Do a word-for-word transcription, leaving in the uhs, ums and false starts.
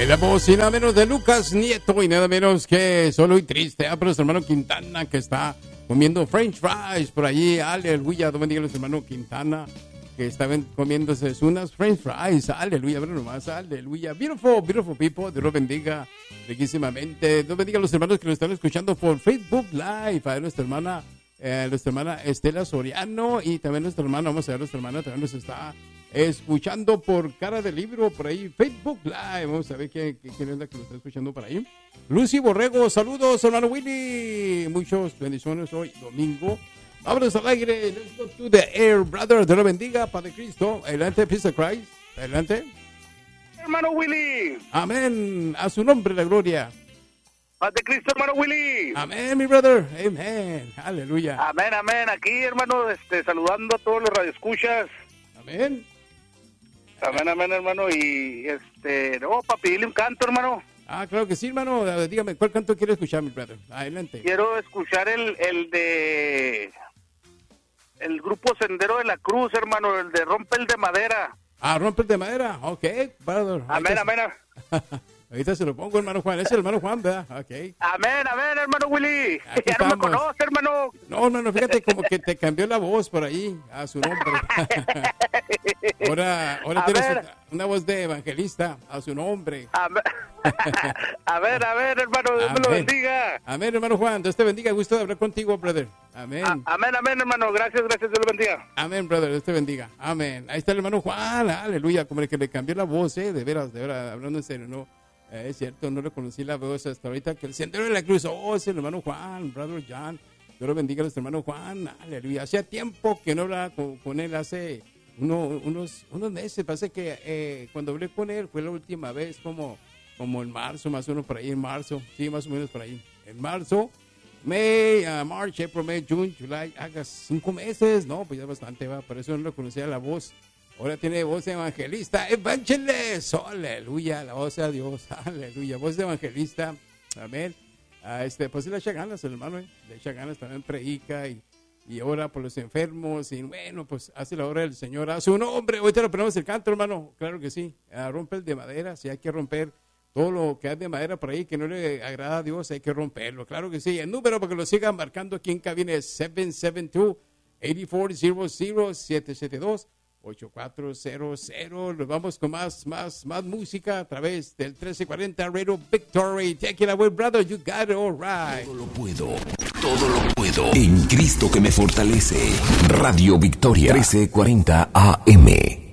En la voz y nada menos de Lucas Nieto y nada menos que Solo y Triste. Ah, pero nuestro hermano Quintana que está comiendo French fries por allí. Aleluya, Dios bendiga a nuestro hermano Quintana que estaban comiéndose unas French fries. Aleluya, pero nomás, aleluya. Beautiful, beautiful people. Dios los bendiga riquísimamente. Dios bendiga a los hermanos que nos están escuchando por Facebook Live. A nuestra hermana, eh, nuestra hermana Estela Soriano y también nuestra hermana, vamos a ver, nuestra hermana también nos está escuchando por Cara de Libro, por ahí, Facebook Live. Vamos a ver quién, quién es la que lo está escuchando por ahí. Lucy Borrego, saludos, hermano Willy. Muchas bendiciones hoy, domingo. Vámonos al aire. Let's go to the air, brother. Dios lo bendiga, Padre Cristo. Adelante, Peace of Christ. Adelante. Hermano Willy. Amén. A su nombre la gloria. Padre Cristo, hermano Willy. Amén, mi brother. Amén. Aleluya. Amén, amén. Aquí, hermano, este, saludando a todos los radioescuchas. Amén. Amén, amén, hermano. Y, este, no, para pedirle un canto, hermano. Ah, claro que sí, hermano. Dígame, ¿cuál canto quiere escuchar, mi brother? Adelante. Quiero escuchar el, el de... El grupo Sendero de la Cruz, hermano. El de Rompe el de Madera. Ah, Rompe el de Madera. Ok, brother. Amén, amén. Ahorita se lo pongo, hermano Juan. Ese es el hermano Juan, ¿verdad? Ok. Amén, amén, hermano Willy. Aquí ya estamos. no me conoce, hermano. No, hermano, fíjate como que te cambió la voz por ahí a su nombre. ahora ahora tienes una, una voz de evangelista a su nombre. Amén. A ver, a ver, hermano, Dios me lo bendiga. Amén, hermano Juan. Dios te bendiga. Gusto de hablar contigo, brother. Amén. A, amén, amén, hermano. Gracias, gracias. Dios lo bendiga. Amén, brother. Dios te bendiga. Amén. Ahí está el hermano Juan. Aleluya. Como el que le cambió la voz, ¿eh? De veras, de veras, hablando en serio, ¿no? Eh, es cierto, no reconocí la voz hasta ahorita. Que el Sendero de la Cruz, oh, es el hermano Juan, brother John. Dios lo bendiga a nuestro hermano Juan. Aleluya. Hacía tiempo que no hablaba con, con él, hace uno, unos, unos meses. Parece que eh, cuando hablé con él fue la última vez, como, como en marzo, más o menos por ahí, en marzo. Sí, más o menos por ahí. En marzo, May, uh, March, April, May, June, July, haga cinco meses. No, pues ya bastante, va. Por eso no reconocía la voz. Ahora tiene voz de evangelista, evangelist, aleluya, la voz de Dios, aleluya, voz de evangelista, amén. Ah, este, pues le echa ganas el hermano, ¿eh? Le echa ganas, también predica y, y ora por los enfermos y bueno, pues hace la obra del Señor a su nombre. Ahorita lo ponemos el canto, hermano, claro que sí. Ah, rompe el de madera, si hay que romper todo lo que hay de madera por ahí que no le agrada a Dios, hay que romperlo, claro que sí. El número para que lo sigan marcando aquí en cabina es siete siete dos, ocho cuatro cero cero, siete siete dos, ocho cuatro cero cero. Nos vamos con más, más, más música a través del trece cuarenta Radio Victory. Take it away, brother. You got it all right. Todo lo puedo, todo lo puedo en Cristo que me fortalece. Radio Victoria, trece cuarenta A M.